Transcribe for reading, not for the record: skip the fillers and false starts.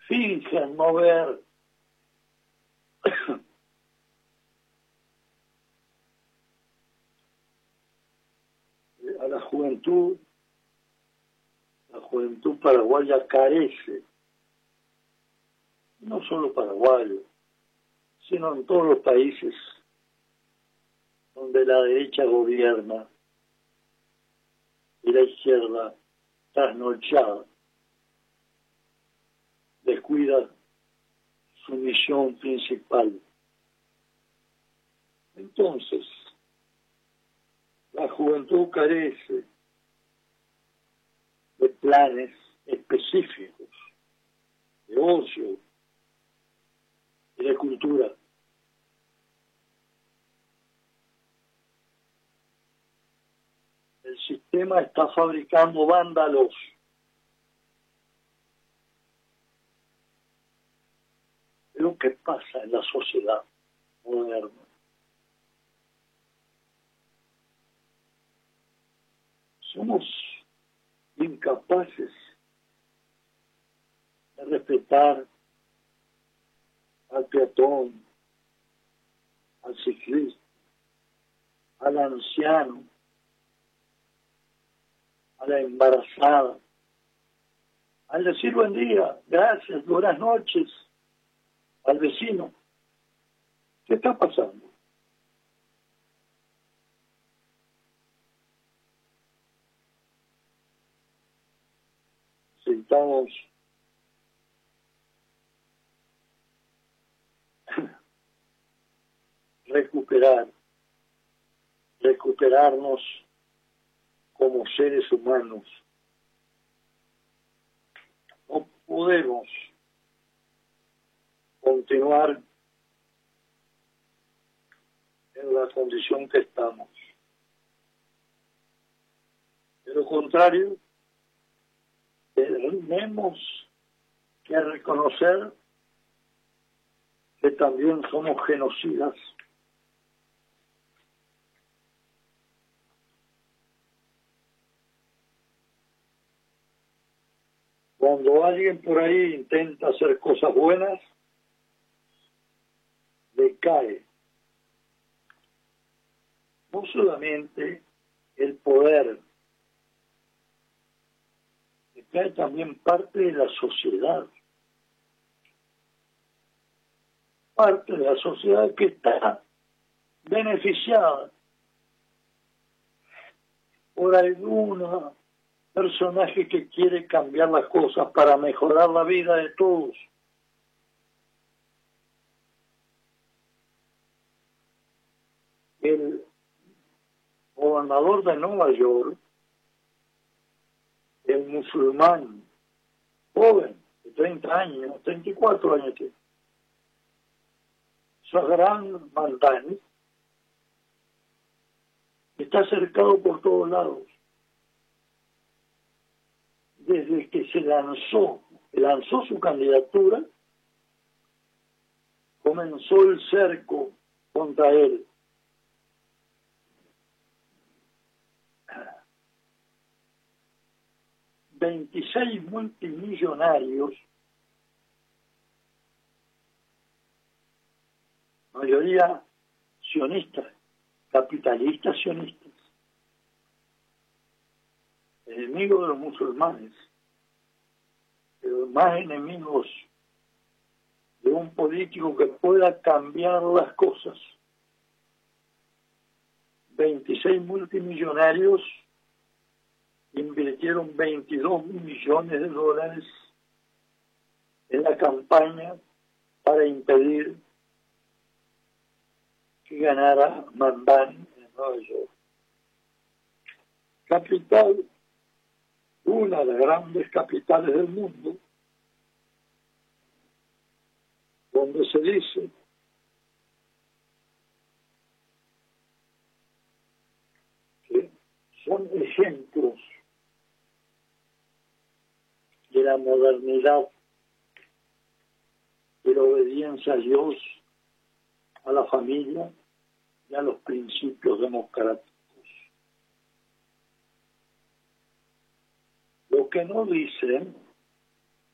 fingen no ver a la juventud paraguaya carece, no solo paraguayo, sino en todos los países donde la derecha gobierna y la izquierda trasnochada descuida su misión principal. Entonces, la juventud carece de planes específicos, de ocio y de cultura. El sistema está fabricando vándalos. Es lo que pasa en la sociedad moderna. Somos incapaces de respetar al peatón, al ciclista, al anciano, a la embarazada, al decir buen día, gracias, buenas noches, al vecino. ¿Qué está pasando? Necesitamos recuperarnos como seres humanos. No podemos continuar en la condición que estamos. De lo contrario, tenemos que reconocer que también somos genocidas. Cuando alguien por ahí intenta hacer cosas buenas, le cae no solamente el poder, le cae también parte de la sociedad. Parte de la sociedad que está beneficiada por algún personaje que quiere cambiar las cosas para mejorar la vida de todos. El gobernador de Nueva York, el musulmán joven de 30 años, 34 años, Zohran Mamdani, está cercado por todos lados. Desde que se lanzó su candidatura, comenzó el cerco contra él. $26 multimillonarios, mayoría sionistas, capitalistas sionistas, enemigos de los musulmanes, pero más enemigos de un político que pueda cambiar las cosas. 26 multimillonarios invirtieron $22 millones en la campaña para impedir que ganara Mamdani en Nueva York. Capital, una de las grandes capitales del mundo, donde se dice que son ejemplos de la modernidad, de la obediencia a Dios, a la familia y a los principios democráticos. Lo que no dicen